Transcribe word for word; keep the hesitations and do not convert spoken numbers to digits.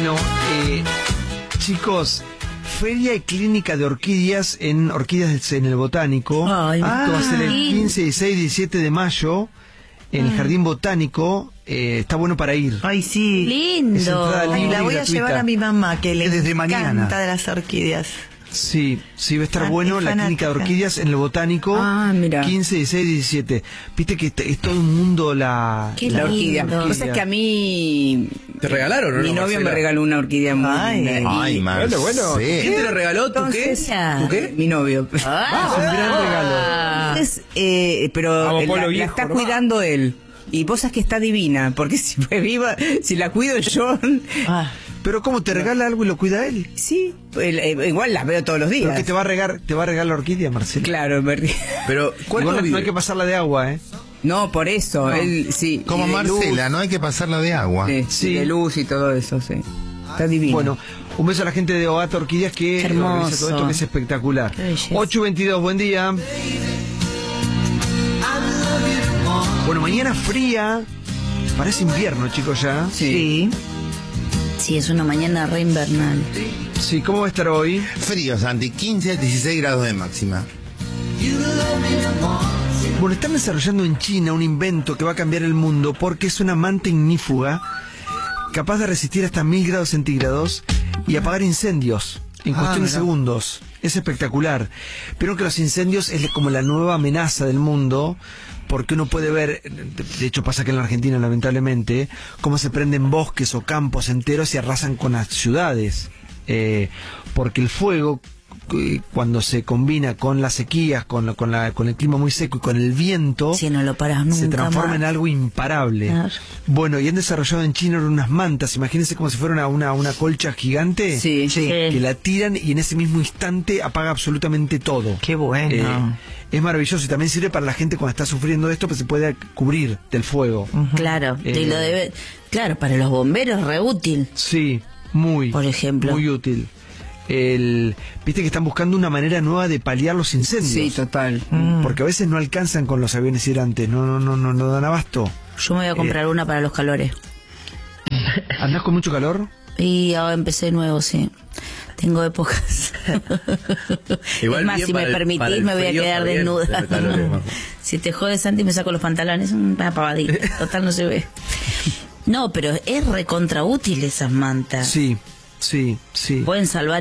Bueno, eh, chicos, feria y clínica de orquídeas en Orquídeas en el Botánico. Ay, Esto va a ser el ay. quince, dieciséis, diecisiete de mayo en el Jardín Botánico. Eh, está bueno para ir. Ay, sí. Lindo. Es entrada libre. Ay, la y voy a gratuita. llevar a mi mamá, que le Es desde encanta mañana. de las orquídeas. Sí, sí, va a estar Ah, bueno es la fanática. clínica de orquídeas en el Botánico. Ah, mira. quince, dieciséis, diecisiete. Viste que es todo un mundo la... Qué La orquídea. lindo. O sea, es que a mí... ¿Te regalaron o no, Mi novio Marcela? me regaló una orquídea muy Ay. linda. Y- Ay, Marcela. Bueno, bueno. ¿Quién te lo regaló? ¿Tú qué? Entonces, ¿Tú qué? Mi novio. Ah, Es un gran regalo. Entonces, eh, pero Vamos, la, Polo la viejo, está ¿no? cuidando él. Y vos sabés que está divina, porque si fue viva, si la cuido yo, Ah, Pero ¿cómo te regala algo y lo cuida él? sí, el- eh, igual las veo todos los ¿Pero días. qué te va a regar, te va a regalar la orquídea, Marcelo? Claro, me río. Pero, ¿cuánto Igual no, no vive? hay que pasarla de agua, ¿eh? No, por eso, él sí. Como y de Marcela, luz, no hay que pasarla de agua. sí, Sí. y de luz y todo eso, sí. Está divino. Bueno, un beso a la gente de Ogata Orquídeas que Hermoso. organiza todo esto, que es espectacular. Qué belleza. ocho y veintidós, buen día. Bueno, mañana fría. Parece invierno, chicos, ya. sí. sí. sí, es una mañana re invernal. Sí, ¿cómo va a estar hoy? Frío, Santi, quince a dieciséis grados de máxima. Bueno, están desarrollando en China un invento que va a cambiar el mundo porque es una manta ignífuga capaz de resistir hasta mil grados centígrados y apagar incendios en Ah, cuestión de mira. segundos. Es espectacular. Pero que los incendios es como la nueva amenaza del mundo, porque uno puede ver, de hecho pasa que en la Argentina lamentablemente, cómo se prenden bosques o campos enteros y arrasan con las ciudades. Eh, porque el fuego, eh, cuando se combina con las sequías, con, la- con, la, con el clima muy seco y con el viento, Si no lo paras nunca se transforma más. en algo imparable. Claro. Bueno, y han desarrollado en China unas mantas, imagínense como si fuera una, una, una colcha gigante, Sí, Sí. que la tiran y en ese mismo instante apaga absolutamente todo. Qué bueno. Eh, es maravilloso y también sirve para la gente cuando está sufriendo esto, pues se puede cubrir del fuego. Claro, Eh. y lo debe, claro, para los bomberos re útil. Sí, muy, Por ejemplo. muy útil. El, viste que están buscando una manera nueva de paliar los incendios. Sí, total. Porque a veces no alcanzan con los aviones hidrantes, no, no, no, no, no dan abasto. Yo me voy a comprar una para los calores. ¿Andás con mucho calor? Y ahora empecé de nuevo, sí. Tengo épocas. Igual es más, bien si me para el- permitís, para el me voy a frío, quedar está bien, desnuda. pero el calor es más- Si te jodes, Santi, me saco los pantalones. Una pavadita. Total, no se ve. No, pero es recontra útil esas mantas. Sí, sí, sí. Pueden salvar